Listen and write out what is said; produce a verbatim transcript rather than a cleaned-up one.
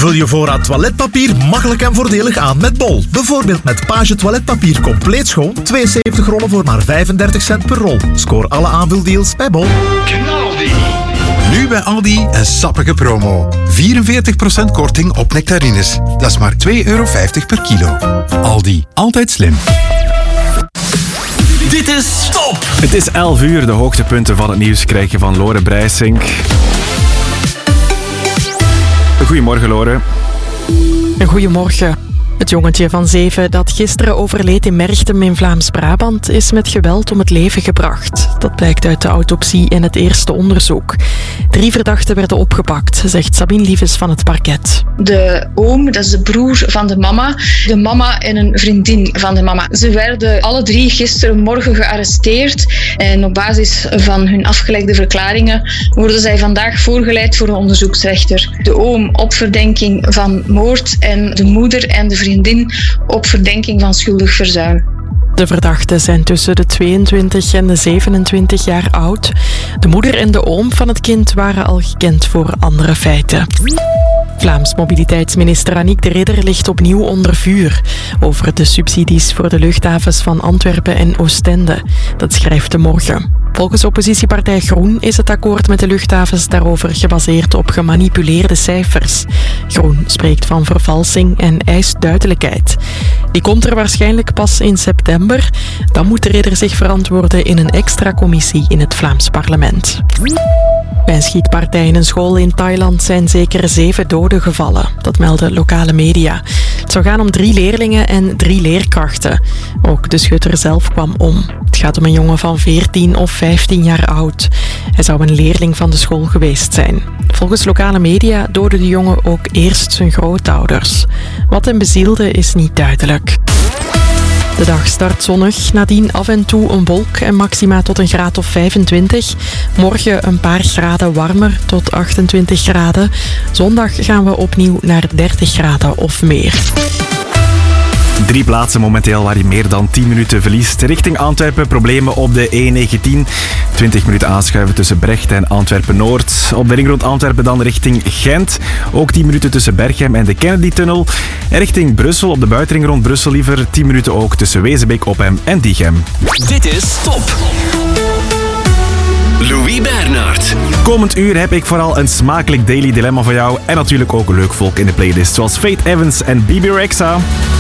Vul je voorraad toiletpapier makkelijk en voordelig aan met Bol. Bijvoorbeeld met Page toiletpapier compleet schoon, tweeënzeventig rollen voor maar vijfendertig cent per rol. Scoor alle aanvuldeals bij Bol. Knaldi. Nu bij Aldi een sappige promo. vierenveertig procent korting op nectarines. Dat is maar twee euro vijftig per kilo. Aldi, altijd slim. Dit is Stop. Het is elf uur, de hoogtepunten van het nieuws krijg je van Lore Breisink. Goedemorgen, Lore. Goedemorgen. Het jongetje van zeven dat gisteren overleed in Merchtem in Vlaams-Brabant is met geweld om het leven gebracht. Dat blijkt uit de autopsie en het eerste onderzoek. Drie verdachten werden opgepakt, zegt Sabine Lieves van het parket. De oom, dat is de broer van de mama, de mama en een vriendin van de mama. Ze werden alle drie gisterenmorgen gearresteerd en op basis van hun afgelegde verklaringen worden zij vandaag voorgeleid voor een onderzoeksrechter. De oom op verdenking van moord en de moeder en de vriendin op verdenking van schuldig verzuim. De verdachten zijn tussen de tweeëntwintig en de zevenentwintig jaar oud. De moeder en de oom van het kind waren al gekend voor andere feiten. Vlaams mobiliteitsminister Annick de Ridder ligt opnieuw onder vuur over de subsidies voor de luchthavens van Antwerpen en Oostende. Dat schrijft De Morgen. Volgens oppositiepartij Groen is het akkoord met de luchthavens daarover gebaseerd op gemanipuleerde cijfers. Groen spreekt van vervalsing en eist duidelijkheid. Die komt er waarschijnlijk pas in september. Dan moet de Ridder zich verantwoorden in een extra commissie in het Vlaams parlement. Bij een schietpartij in een school in Thailand zijn zeker zeven doden gevallen. Dat melden lokale media. Het zou gaan om drie leerlingen en drie leerkrachten. Ook de schutter zelf kwam om. Het gaat om een jongen van veertien of vijftien jaar oud. Hij zou een leerling van de school geweest zijn. Volgens lokale media doodde de jongen ook eerst zijn grootouders. Wat hem bezielde is niet duidelijk. De dag start zonnig, nadien af en toe een wolk en maxima tot een graad of vijfentwintig. Morgen een paar graden warmer tot achtentwintig graden. Zondag gaan we opnieuw naar dertig graden of meer. Drie plaatsen momenteel waar je meer dan tien minuten verliest. Richting Antwerpen problemen op de E negentien. twintig minuten aanschuiven tussen Brecht en Antwerpen-Noord. Op de ring rond Antwerpen dan richting Gent. Ook tien minuten tussen Berchem en de Kennedy-tunnel. En richting Brussel, op de buitenring rond Brussel liever. tien minuten ook tussen Wezenbeek, Oppem en Diegem. Dit is Stop. Louis Bernard. Komend uur heb ik vooral een smakelijk daily dilemma voor jou. En natuurlijk ook leuk volk in de playlist, zoals Faith Evans en B B Rexha.